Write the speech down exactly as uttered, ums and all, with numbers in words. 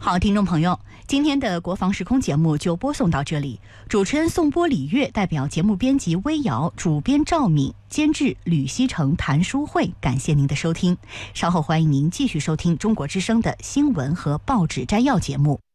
好，听众朋友，今天的国防时空节目就播送到这里。主持人宋波、李月代表节目编辑微瑶、主编赵敏、监制吕西成、谭淑慧，感谢您的收听。稍后欢迎您继续收听中国之声的新闻和报纸摘要节目。